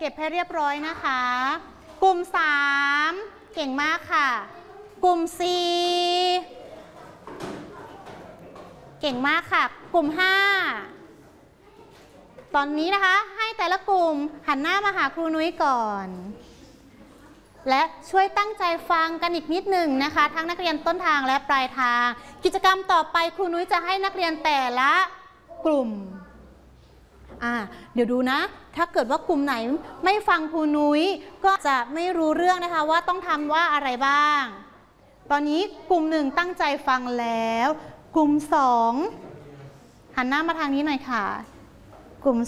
ก็บให้เรียบร้อยนะคะกลุ่ม3เก่งมากค่ะกลุ่ม4เก่งมากค่ะกลุ่ม5ตอนนี้นะคะให้แต่ละกลุ่มหันหน้ามาหาครูนุ้ยก่อนและช่วยตั้งใจฟังกันอีกนิดหนึ่งนะคะทั้งนักเรียนต้นทางและปลายทางกิจกรรมต่อไปครูนุ้ยจะให้นักเรียนแต่ละกลุ่มเดี๋ยวดูนะถ้าเกิดว่ากลุ่มไหนไม่ฟังครูนุ้ยก็จะไม่รู้เรื่องนะคะว่าต้องทำว่าอะไรบ้างตอนนี้กลุ่ม1ตั้งใจฟังแล้วกลุ่ม2หันหน้ามาทางนี้หน่อยค่ะกลุ่ม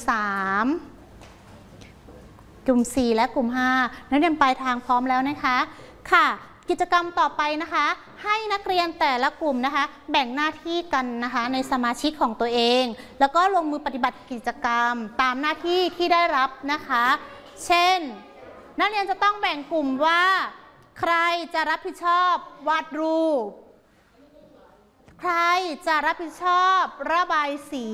3กลุ่ม4และกลุ่ม5นักเรียนปลายทางพร้อมแล้วนะคะค่ะกิจกรรมต่อไปนะคะให้นักเรียนแต่ละกลุ่มนะคะแบ่งหน้าที่กันนะคะในสมาชิกของตัวเองแล้วก็ลงมือปฏิบัติกิจกรรมตามหน้าที่ที่ได้รับนะคะเช่นนักเรียนจะต้องแบ่งกลุ่มว่าใครจะรับผิดชอบวาดรูปใครจะรับผิดชอบระบายสี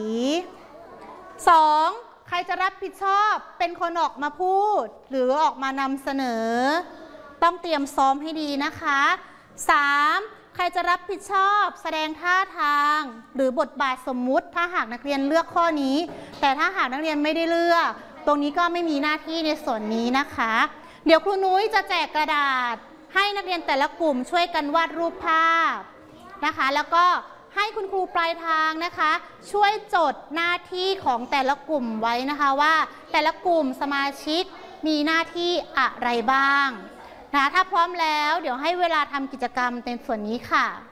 2ใครจะรับผิดชอบเป็นคนออกมาพูดหรือออกมานำเสนอต้องเตรียมซ้อมให้ดีนะคะ3ใครจะรับผิดชอบแสดงท่าทางหรือบทบาทสมมุติถ้าหากนักเรียนเลือกข้อนี้แต่ถ้าหากนักเรียนไม่ได้เลือกตรงนี้ก็ไม่มีหน้าที่ในส่วนนี้นะคะเดี๋ยวครูนุ้ยจะแจกกระดาษให้นักเรียนแต่ละกลุ่มช่วยกันวาดรูปภาพนะคะแล้วก็ให้คุณครูปลายทางนะคะช่วยจดหน้าที่ของแต่ละกลุ่มไว้นะคะว่าแต่ละกลุ่มสมาชิกมีหน้าที่อะไรบ้างนะถ้าพร้อมแล้วเดี๋ยวให้เวลาทำกิจกรรมในส่วนนี้ค่ะ